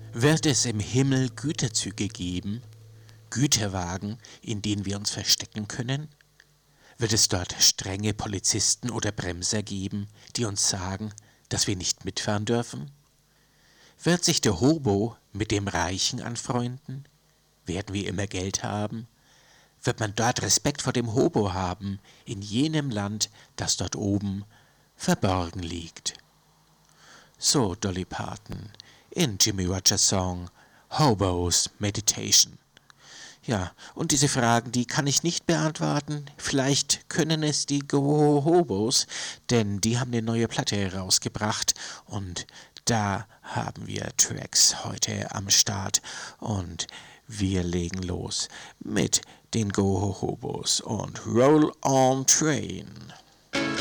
Wird es im Himmel Güterzüge geben, Güterwagen, in denen wir uns verstecken können? Wird es dort strenge Polizisten oder Bremser geben, die uns sagen, dass wir nicht mitfahren dürfen? Wird sich der Hobo mit dem Reichen anfreunden? Werden wir immer Geld haben? Wird man dort Respekt vor dem Hobo haben, in jenem Land, das dort oben verborgen liegt? So Dolly Parton in Jimmie Rogers Song Hobo's Meditation. Ja, und diese Fragen, die kann ich nicht beantworten. Vielleicht können es die Go-Hobos, denn die haben eine neue Platte herausgebracht und da haben wir Tracks heute am Start und wir legen los mit den Go-Hobos und Roll on Train.